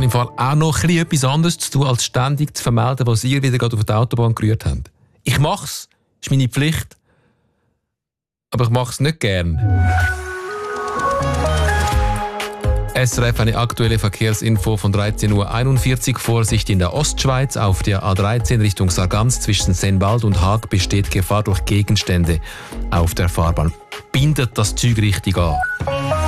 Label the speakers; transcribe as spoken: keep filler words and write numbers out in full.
Speaker 1: habe im Fall auch noch ein bisschen etwas anderes zu tun, als ständig zu vermelden, was ihr wieder gerade auf der Autobahn gerührt habt. Ich mache es, ist meine Pflicht, aber ich mache es nicht gern. S R F, eine aktuelle Verkehrsinfo von dreizehn Uhr einundvierzig. Vorsicht in der Ostschweiz. Auf der A dreizehn Richtung Sargans zwischen Sennwald und Haag besteht Gefahr durch Gegenstände auf der Fahrbahn. Bindet das Zeug richtig an.